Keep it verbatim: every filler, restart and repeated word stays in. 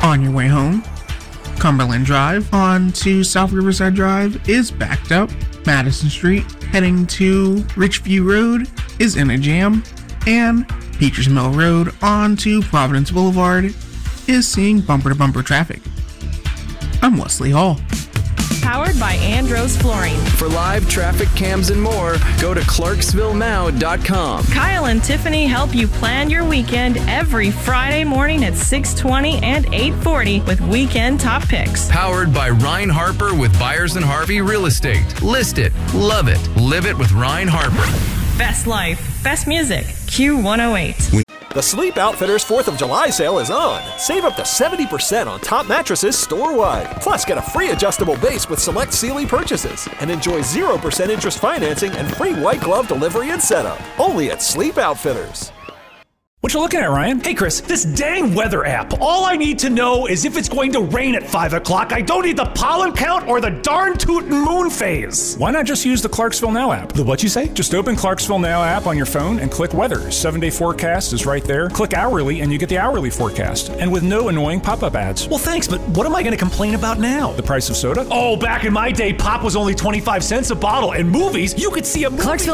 On your way home, Cumberland Drive onto South Riverside Drive is backed up. Madison Street heading to Richview Road is in a jam. And Peters Mill Road onto Providence Boulevard is seeing bumper-to-bumper traffic. I'm Wesley Hall. Powered by Andros Flooring. For live traffic cams and more, go to clarksville now dot com. Kyle and Tiffany help you plan your weekend every Friday morning at six twenty and eight forty with weekend top picks. Powered by Ryan Harper with Byers and Harvey Real Estate. List it, love it, live it with Ryan Harper. Best life, best music, Q one oh eight. The Sleep Outfitters fourth of July sale is on. Save up to seventy percent on top mattresses store-wide. Plus, get a free adjustable base with select Sealy purchases. And enjoy zero percent interest financing and free white glove delivery and setup. Only at Sleep Outfitters. What you looking at, Ryan? Hey, Chris, this dang weather app. All I need to know is if it's going to rain at five o'clock. I don't need the pollen count or the darn tootin' moon phase. Why not just use the Clarksville Now app? The what you say? Just open Clarksville Now app on your phone and click weather. Seven-day forecast is right there. Click hourly and you get the hourly forecast. And with no annoying pop-up ads. Well, thanks, but what am I going to complain about now? The price of soda? Oh, back in my day, pop was only twenty-five cents a bottle. And movies, you could see a movie. Clarksville